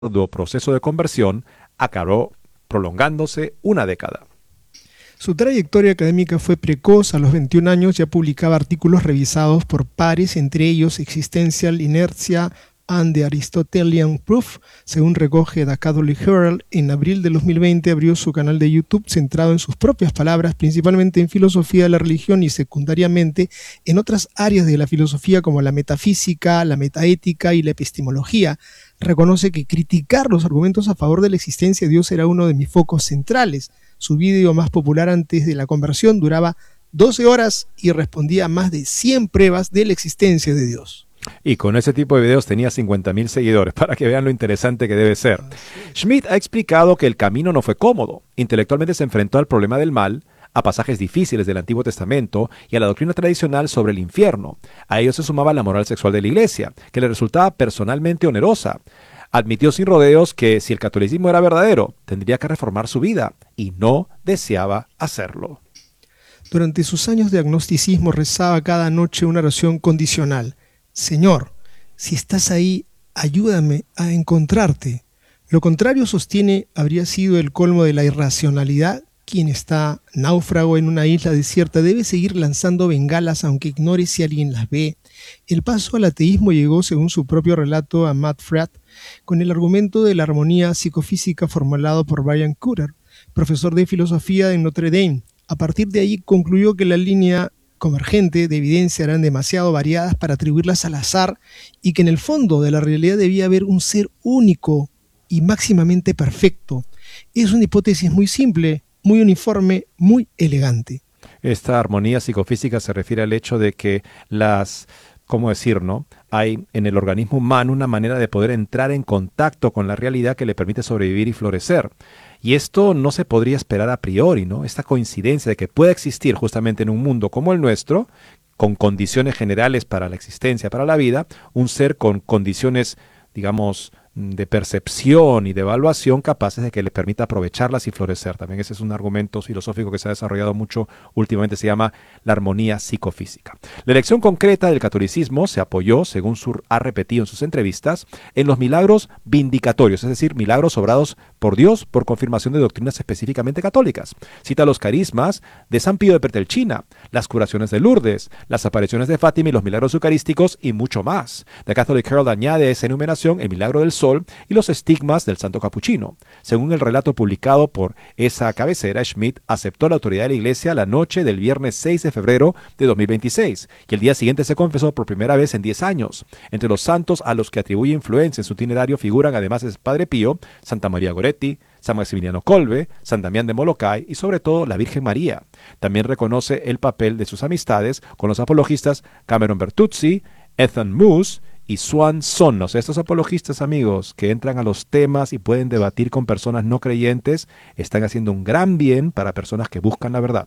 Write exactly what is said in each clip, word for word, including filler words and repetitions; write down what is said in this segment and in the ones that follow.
arduo proceso de conversión acabó prolongándose una década. Su trayectoria académica fue precoz. A los veintiún años ya publicaba artículos revisados por pares, entre ellos Existential Inertia and the Aristotelian Proof, según recoge The Catholic Herald. En abril de dos mil veinte abrió su canal de YouTube centrado en sus propias palabras, principalmente en filosofía de la religión y secundariamente en otras áreas de la filosofía como la metafísica, la metaética y la epistemología. Reconoce que criticar los argumentos a favor de la existencia de Dios era uno de mis focos centrales. Su vídeo más popular antes de la conversión duraba doce horas y respondía a más de cien pruebas de la existencia de Dios. Y con ese tipo de videos tenía cincuenta mil seguidores, para que vean lo interesante que debe ser. Schmidt ha explicado que el camino no fue cómodo. Intelectualmente se enfrentó al problema del mal, a pasajes difíciles del Antiguo Testamento y a la doctrina tradicional sobre el infierno. A ello se sumaba la moral sexual de la Iglesia, que le resultaba personalmente onerosa. Admitió sin rodeos que si el catolicismo era verdadero, tendría que reformar su vida, y no deseaba hacerlo. Durante sus años de agnosticismo rezaba cada noche una oración condicional. Señor, si estás ahí, ayúdame a encontrarte. Lo contrario, sostiene, habría sido el colmo de la irracionalidad. Quien está náufrago en una isla desierta debe seguir lanzando bengalas aunque ignore si alguien las ve. El paso al ateísmo llegó, según su propio relato, a Matt Fradd, con el argumento de la armonía psicofísica formulado por Brian Cooter, profesor de filosofía en Notre Dame. A partir de ahí concluyó que la línea convergente de evidencia eran demasiado variadas para atribuirlas al azar y que en el fondo de la realidad debía haber un ser único y máximamente perfecto. Es una hipótesis muy simple, muy uniforme, muy elegante. Esta armonía psicofísica se refiere al hecho de que las, ¿cómo decir, no? Hay en el organismo humano una manera de poder entrar en contacto con la realidad que le permite sobrevivir y florecer. Y esto no se podría esperar a priori, ¿no? Esta coincidencia de que pueda existir justamente en un mundo como el nuestro, con condiciones generales para la existencia, para la vida, un ser con condiciones, digamos, de percepción y de evaluación capaces de que le permita aprovecharlas y florecer. También ese es un argumento filosófico que se ha desarrollado mucho últimamente, se llama la armonía psicofísica. La elección concreta del catolicismo se apoyó, según Sur ha repetido en sus entrevistas, en los milagros vindicatorios, es decir, milagros obrados por Dios por confirmación de doctrinas específicamente católicas. Cita los carismas de San Pío de Petrelcina, las curaciones de Lourdes, las apariciones de Fátima y los milagros eucarísticos y mucho más. The Catholic Herald añade a esa enumeración el milagro del Sol y los estigmas del santo capuchino. Según el relato publicado por esa cabecera, Schmidt aceptó la autoridad de la Iglesia la noche del viernes seis de febrero de dos mil veintiséis y el día siguiente se confesó por primera vez en diez años. Entre los santos a los que atribuye influencia en su itinerario figuran, además de Padre Pío, Santa María Goretti, San Maximiliano Kolbe, San Damián de Molokai y sobre todo la Virgen María. También reconoce el papel de sus amistades con los apologistas Cameron Bertuzzi, Ethan Moose y Swan Sonnos. Estos apologistas, amigos, que entran a los temas y pueden debatir con personas no creyentes, están haciendo un gran bien para personas que buscan la verdad.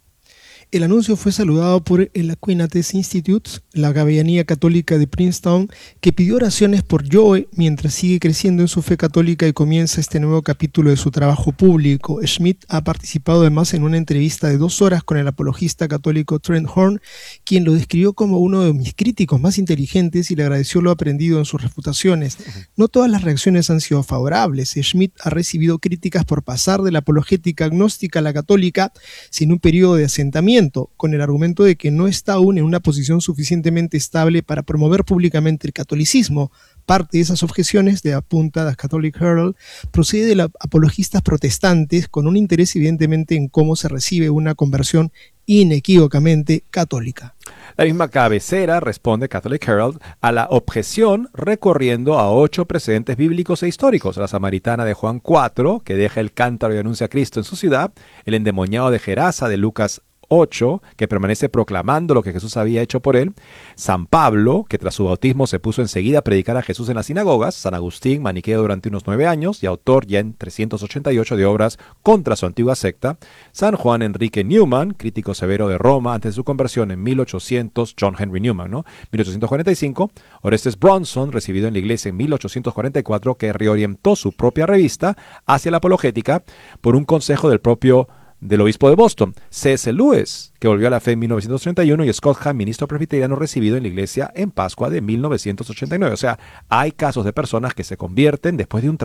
El anuncio fue saludado por el Aquinas Institute, la capellanía católica de Princeton, que pidió oraciones por Joe mientras sigue creciendo en su fe católica y comienza este nuevo capítulo de su trabajo público. Schmidt ha participado además en una entrevista de dos horas con el apologista católico Trent Horn, quien lo describió como uno de mis críticos más inteligentes y le agradeció lo aprendido en sus refutaciones. No todas las reacciones han sido favorables. Schmidt ha recibido críticas por pasar de la apologética agnóstica a la católica sin un periodo de asentamiento, con el argumento de que no está aún en una posición suficientemente estable para promover públicamente el catolicismo. Parte de esas objeciones, de apunta The Catholic Herald, procede de los apologistas protestantes con un interés evidentemente en cómo se recibe una conversión inequívocamente católica. La misma cabecera responde Catholic Herald a la objeción recorriendo a ocho precedentes bíblicos e históricos: la samaritana de Juan cuatro, que deja el cántaro y anuncia a Cristo en su ciudad; el endemoniado de Gerasa de Lucas ocho, que permanece proclamando lo que Jesús había hecho por él; San Pablo, que tras su bautismo se puso enseguida a predicar a Jesús en las sinagogas; San Agustín, maniqueo durante unos nueve años y autor ya en trescientos ochenta y ocho de obras contra su antigua secta; San Juan Enrique Newman, crítico severo de Roma antes de su conversión en mil ochocientos, John Henry Newman, ¿no? mil ochocientos cuarenta y cinco; Orestes Bronson, recibido en la iglesia en mil ochocientos cuarenta y cuatro, que reorientó su propia revista hacia la apologética por un consejo del propio del obispo de Boston, C S Lewis, que volvió a la fe en mil novecientos treinta y uno, y Scott Hahn, ministro presbiteriano recibido en la iglesia en Pascua de mil novecientos ochenta y nueve. O sea, hay casos de personas que se convierten después de un